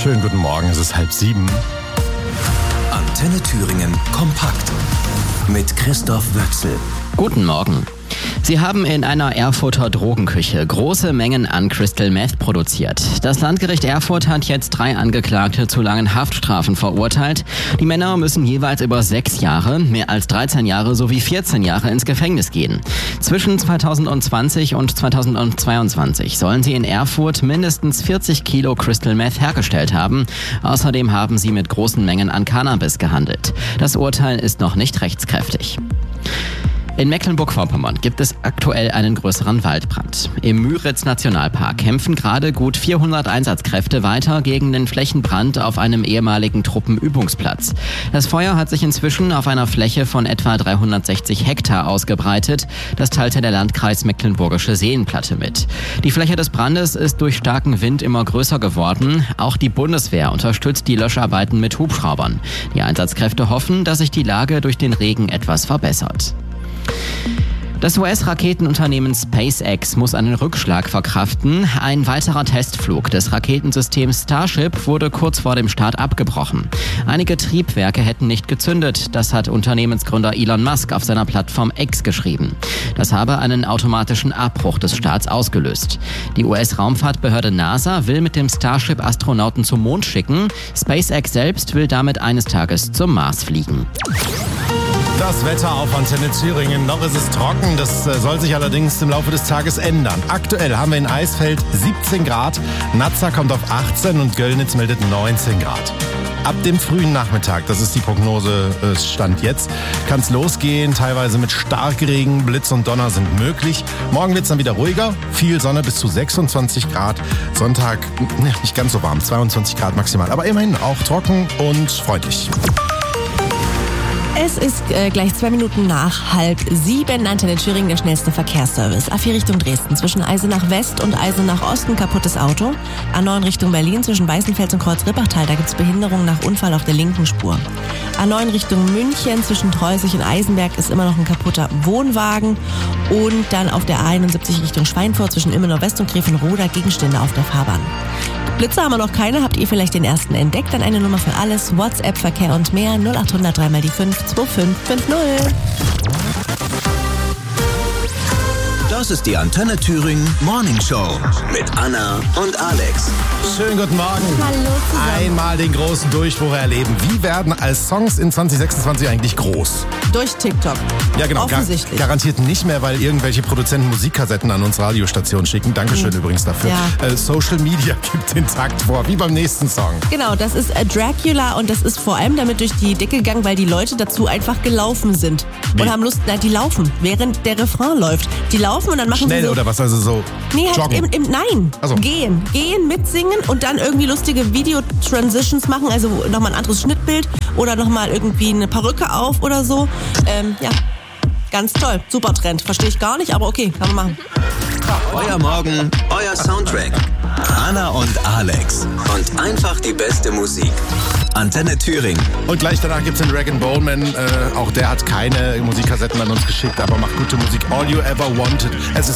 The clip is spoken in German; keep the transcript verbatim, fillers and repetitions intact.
Schönen guten Morgen, es ist halb sieben. Antenne Thüringen kompakt mit Christoph Wöchsel. Guten Morgen. Sie haben in einer Erfurter Drogenküche große Mengen an Crystal Meth produziert. Das Landgericht Erfurt hat jetzt drei Angeklagte zu langen Haftstrafen verurteilt. Die Männer müssen jeweils über sechs Jahre, mehr als dreizehn Jahre sowie vierzehn Jahre ins Gefängnis gehen. Zwischen zweitausendzwanzig und zweitausendzweiundzwanzig sollen sie in Erfurt mindestens vierzig Kilo Crystal Meth hergestellt haben. Außerdem haben sie mit großen Mengen an Cannabis gehandelt. Das Urteil ist noch nicht rechtskräftig. In Mecklenburg-Vorpommern gibt es aktuell einen größeren Waldbrand. Im Müritz-Nationalpark kämpfen gerade gut vierhundert Einsatzkräfte weiter gegen den Flächenbrand auf einem ehemaligen Truppenübungsplatz. Das Feuer hat sich inzwischen auf einer Fläche von etwa dreihundertsechzig Hektar ausgebreitet. Das teilte der Landkreis Mecklenburgische Seenplatte mit. Die Fläche des Brandes ist durch starken Wind immer größer geworden. Auch die Bundeswehr unterstützt die Löscharbeiten mit Hubschraubern. Die Einsatzkräfte hoffen, dass sich die Lage durch den Regen etwas verbessert. Das U S-Raketenunternehmen SpaceX muss einen Rückschlag verkraften. Ein weiterer Testflug des Raketensystems Starship wurde kurz vor dem Start abgebrochen. Einige Triebwerke hätten nicht gezündet, das hat Unternehmensgründer Elon Musk auf seiner Plattform X geschrieben. Das habe einen automatischen Abbruch des Starts ausgelöst. Die U S-Raumfahrtbehörde NASA will mit dem Starship Astronauten zum Mond schicken. SpaceX selbst will damit eines Tages zum Mars fliegen. Das Wetter auf Antenne Thüringen. Noch ist es trocken, das soll sich allerdings im Laufe des Tages ändern. Aktuell haben wir in Eisfeld siebzehn Grad, Nazza kommt auf achtzehn und Göllnitz meldet neunzehn Grad. Ab dem frühen Nachmittag, das ist die Prognose Stand jetzt, kann es losgehen. Teilweise mit Starkregen, Blitz und Donner sind möglich. Morgen wird es dann wieder ruhiger, viel Sonne bis zu sechsundzwanzig Grad. Sonntag nicht ganz so warm, zweiundzwanzig Grad maximal, aber immerhin auch trocken und freundlich. Es ist äh, gleich zwei Minuten nach halb sieben. Antenne Thüringen, der schnellste Verkehrsservice. A vier Richtung Dresden, zwischen Eisenach West und Eisenach Osten kaputtes Auto. A neun Richtung Berlin, zwischen Weißenfels und Kreuz-Rippachtal, da gibt's Behinderung nach Unfall auf der linken Spur. A neun Richtung München, zwischen Treusig und Eisenberg ist immer noch ein kaputter Wohnwagen. Und dann auf der A einundsiebzig Richtung Schweinfurt, zwischen Immenau West und Grevenroda, Gegenstände auf der Fahrbahn. Blitze haben wir noch keine, habt ihr vielleicht den ersten entdeckt? Dann eine Nummer für alles, WhatsApp, Verkehr und mehr, null acht hundert drei mal die fünf zwei fünf fünf null. Das ist die Antenne Thüringen Morning Show mit Anna und Alex. Schönen guten Morgen. Hallo zusammen. Einmal den großen Durchbruch erleben. Wie werden als Songs in zwanzig sechsundzwanzig eigentlich groß? Durch TikTok. Ja, genau. Offensichtlich. Gar- garantiert nicht mehr, weil irgendwelche Produzenten Musikkassetten an uns Radiostationen schicken. Dankeschön mhm. übrigens dafür. Ja. Äh, Social Media gibt den Takt vor, wie beim nächsten Song. Genau, das ist äh, Dracula und das ist vor allem damit durch die Decke gegangen, weil die Leute dazu einfach gelaufen sind. Wie? Und haben Lust, na, die laufen, während der Refrain läuft. Die laufen und dann machen Schnell sie so... oder was? Also so Nee, halt joggen. im, im, nein, Ach so. gehen. Gehen, mitsingen und dann irgendwie lustige Video-Transitions machen, also nochmal ein anderes Schnittbild oder nochmal irgendwie eine Perücke auf oder so. Ähm, ja, ganz toll. Super Trend. Verstehe ich gar nicht, aber okay, kann man machen. Euer Morgen, euer Soundtrack. Anna und Alex. Und einfach die beste Musik. Antenne Thüringen. Und gleich danach gibt's den Rag and Bowman. Äh, auch der hat keine Musikkassetten an uns geschickt, aber macht gute Musik. All You Ever Wanted. Es ist